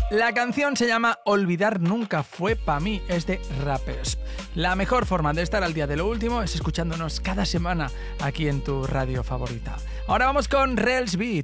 La canción se llama Olvidar nunca fue pa' mí, es de Rappers. La mejor forma de estar al día de lo último es escuchándonos cada semana aquí en tu radio favorita. Ahora vamos con Rels Beat,